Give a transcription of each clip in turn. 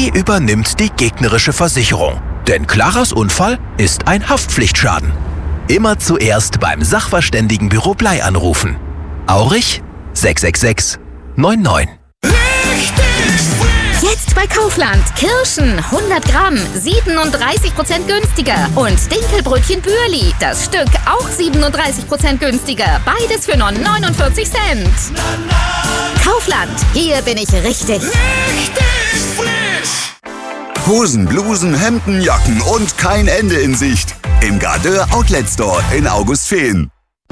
Die übernimmt die gegnerische Versicherung. Denn Claras Unfall ist ein Haftpflichtschaden. Immer zuerst beim Sachverständigenbüro Blei anrufen. Aurich 666 99. Jetzt bei Kaufland. Kirschen 100 Gramm, 37% günstiger. Und Dinkelbrötchen Bürli, das Stück auch 37% günstiger. Beides für nur 49 Cent. Kaufland, hier bin ich richtig. Hosen, Blusen, Hemden, Jacken und kein Ende in Sicht. Im Gardeur Outlet Store in Augustfehn.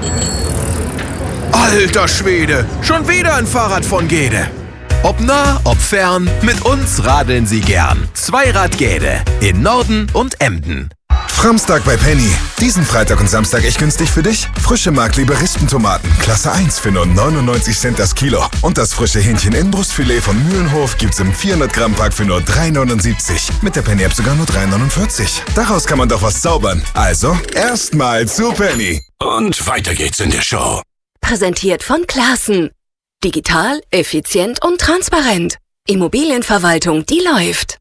Alter Schwede, schon wieder ein Fahrrad von Gede. Ob nah, ob fern, mit uns radeln Sie gern. Zweirad Gede in Norden und Emden. Framstag bei Penny. Diesen Freitag und Samstag echt günstig für dich? Frische Mark-Liberistentomaten, Klasse 1 für nur 99 Cent das Kilo. Und das frische Hähnchen-Innenbrustfilet von Mühlenhof gibt's im 400-Gramm-Pack für nur 3,79. Mit der Penny-App sogar nur 3,49. Daraus kann man doch was zaubern. Also, erstmal zu Penny. Und weiter geht's in der Show. Präsentiert von Classen. Digital, effizient und transparent. Immobilienverwaltung, die läuft.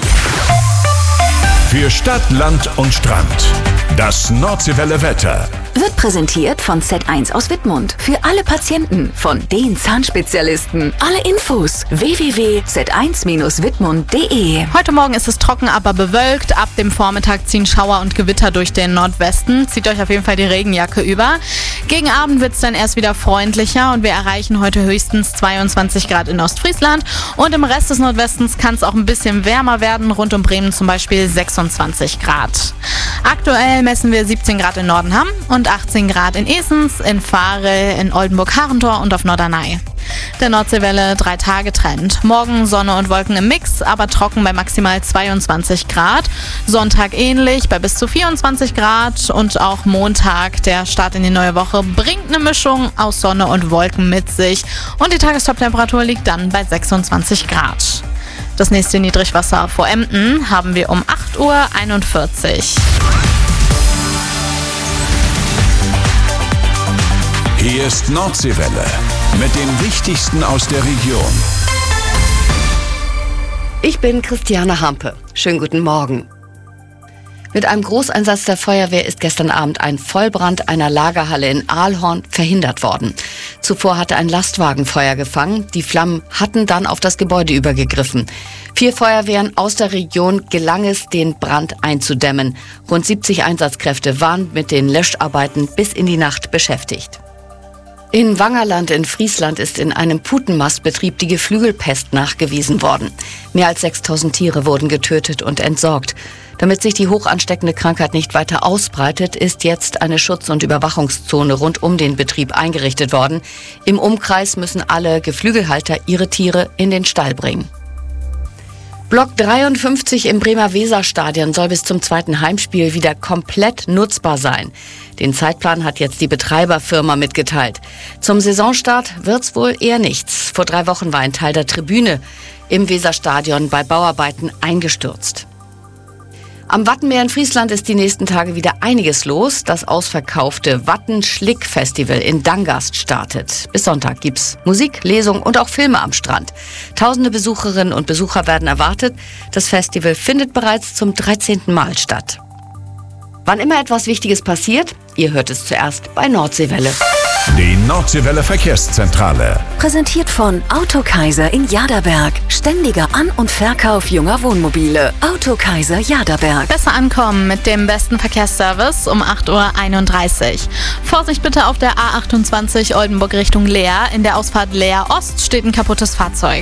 Für Stadt, Land und Strand. Das Nordseewelle Wetter. Wird präsentiert von Z1 aus Wittmund. Für alle Patienten, von den Zahnspezialisten. Alle Infos www.z1-wittmund.de. Heute Morgen ist es trocken, aber bewölkt. Ab dem Vormittag ziehen Schauer und Gewitter durch den Nordwesten. Zieht euch auf jeden Fall die Regenjacke über. Gegen Abend wird es dann erst wieder freundlicher und wir erreichen heute höchstens 22 Grad in Ostfriesland. Und im Rest des Nordwestens kann es auch ein bisschen wärmer werden. Rund um Bremen zum Beispiel 26 Grad. Aktuell messen wir 17 Grad in Nordenham und 18 Grad in Esens, in Varel, in Oldenburg-Harentor und auf Norderney. Der Nordseewelle 3 Tage Trend. Morgen Sonne und Wolken im Mix, aber trocken bei maximal 22 Grad. Sonntag ähnlich bei bis zu 24 Grad und auch Montag, der Start in die neue Woche, bringt eine Mischung aus Sonne und Wolken mit sich und die Tagestoptemperatur liegt dann bei 26 Grad. Das nächste Niedrigwasser vor Emden haben wir um 8:41 Uhr. Hier ist Nordseewelle mit dem Wichtigsten aus der Region. Ich bin Christiane Hampe. Schönen guten Morgen. Mit einem Großeinsatz der Feuerwehr ist gestern Abend ein Vollbrand einer Lagerhalle in Aalhorn verhindert worden. Zuvor hatte ein Lastwagen Feuer gefangen. Die Flammen hatten dann auf das Gebäude übergegriffen. 4 Feuerwehren aus der Region gelang es, den Brand einzudämmen. Rund 70 Einsatzkräfte waren mit den Löscharbeiten bis in die Nacht beschäftigt. In Wangerland in Friesland ist in einem Putenmastbetrieb die Geflügelpest nachgewiesen worden. Mehr als 6.000 Tiere wurden getötet und entsorgt. Damit sich die hochansteckende Krankheit nicht weiter ausbreitet, ist jetzt eine Schutz- und Überwachungszone rund um den Betrieb eingerichtet worden. Im Umkreis müssen alle Geflügelhalter ihre Tiere in den Stall bringen. Block 53 im Bremer Weserstadion soll bis zum 2. Heimspiel wieder komplett nutzbar sein. Den Zeitplan hat jetzt die Betreiberfirma mitgeteilt. Zum Saisonstart wird's wohl eher nichts. Vor 3 Wochen war ein Teil der Tribüne im Weserstadion bei Bauarbeiten eingestürzt. Am Wattenmeer in Friesland ist die nächsten Tage wieder einiges los. Das ausverkaufte Watten-Schlick-Festival in Dangast startet. Bis Sonntag gibt's Musik, Lesung und auch Filme am Strand. Tausende Besucherinnen und Besucher werden erwartet. Das Festival findet bereits zum 13. Mal statt. Wann immer etwas Wichtiges passiert, ihr hört es zuerst bei Nordseewelle. Die Nordseewelle Verkehrszentrale. Präsentiert von Autokaiser in Jaderberg. Ständiger An- und Verkauf junger Wohnmobile. Autokaiser Jaderberg. Besser ankommen mit dem besten Verkehrsservice um 8:31 Uhr. Vorsicht bitte auf der A28 Oldenburg Richtung Leer. In der Ausfahrt Leer Ost steht ein kaputtes Fahrzeug.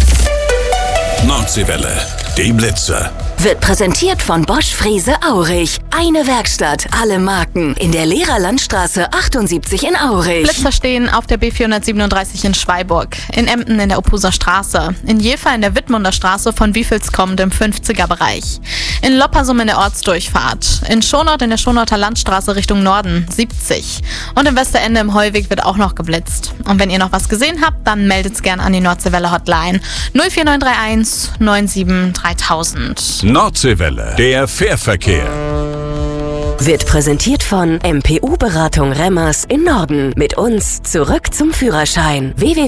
Nordseewelle, die Blitze. Wird präsentiert von Bosch Frese Aurich. Eine Werkstatt, alle Marken. In der Lehrerlandstraße 78 in Aurich. Blitzer stehen auf der B437 in Schweiburg, in Emden in der Opuser Straße, in Jever in der Wittmunder Straße von Wiefelskommend im 50er-Bereich, in Loppersum in der Ortsdurchfahrt, in Schonort in der Schonorter Landstraße Richtung Norden 70 und im Westerende im Heuweg wird auch noch geblitzt. Und wenn ihr noch was gesehen habt, dann meldet's gern an die Nordseewelle Hotline 04931 97 3000. Nordseewelle, der Fährverkehr. Wird präsentiert von MPU-Beratung Remmers in Norden. Mit uns zurück zum Führerschein.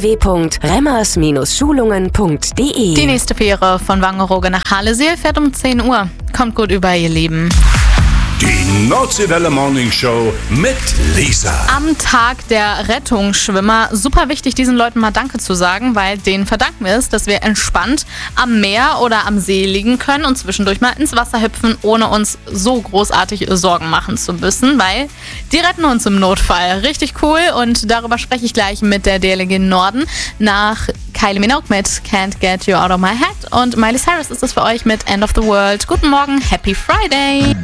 www.remmers-schulungen.de. Die nächste Fähre von Wangerooge nach Harleseel fährt um 10 Uhr. Kommt gut über, ihr Lieben. Die Nordseewelle Morning Show mit Lisa. Am Tag der Rettungsschwimmer, super wichtig, diesen Leuten mal Danke zu sagen, weil denen verdanken wir es, dass wir entspannt am Meer oder am See liegen können und zwischendurch mal ins Wasser hüpfen, ohne uns so großartig Sorgen machen zu müssen, weil die retten uns im Notfall. Richtig cool, und darüber spreche ich gleich mit der DLRG Norden nach Kylie Minogue mit Can't Get You Out of My Head, und Miley Cyrus ist es für euch mit End of the World. Guten Morgen, Happy Friday!